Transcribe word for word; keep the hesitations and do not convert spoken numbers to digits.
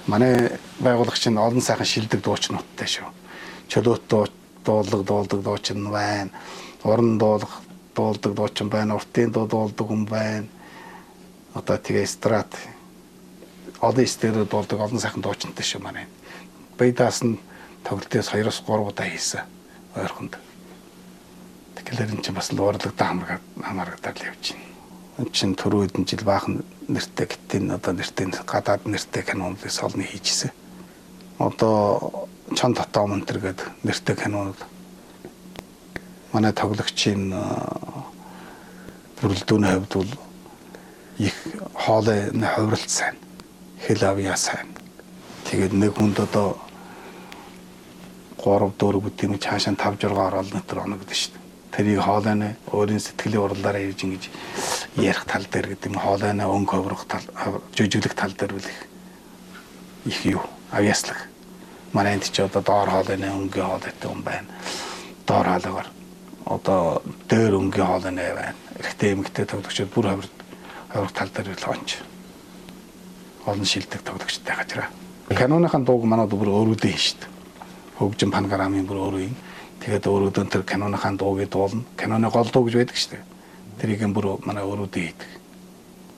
Манай байгуулагч нь олон сайхан шилдэг дуучнуудтай шүү. Чөлөөт дуулдаг дуулдаг дуучин байна. Уран дуулах дуулдаг дуучин байна. Уртын дуу дуулдаг хүн байна. Одоо тэгээ эстрад олон стилээр дуулдаг олон сайхан дуучинтай шүү манай. Баядаас нь тоглолтоос хоёроос гурав удаа хийсэн. Ойрхонд. Тэгэхээр энэ чинь бас луурлагдаа хамраад хамаарагдаад явж байна. Энэ чинь түрүү хэдэн жил баахан нэртэй гитэн одоо нэртэй гадаад нэртэй кинонуудаас олны хийжсэн. Одоо чон дотоо мөнтер гээд нэртэй кинонууд манай тоглогчийн бүрэлдүүний хувьд бол их хоолойны хувиралт сайн. Хэл авьяа сайн. Тэгээд нэг хүнд одоо гурав дөрөв бүтээн цаашаа тавж оргоо ороод нэтэр оногдсон шүү дээ. Тэрийг хоолойны өөрийн сэтгэлийн уралдаараа хийж ингэж ярих тал дээр гэдэг юм хоолойны өнгө ховрох тал жүжиглэх тал дээр үл их юу авьяаслаг. Манай энд ч одоо доор хоолойны өнгө хоолойтой юм байна. Доор хоолойгоор одоо дээр өнгө хоолойны байна. Эрэгтэй эмэгтэй тоглогчид бүр ховрох ховрох тал дээр үл онч. Олон шилдэг тоглогчтой гажраа. Каноныхан дууг манад бүр өөрөөдөө хийн шүү дээ. Хөгжим пангарамын бүр өөрөө юм. Тэгээд өөрөөдөө тэр каноныхан дуугийг дуулна. Каноны гол дуу гэж байдаг шүү дээ. Тэрийг бүр манай өөрөөдөө хийдэг.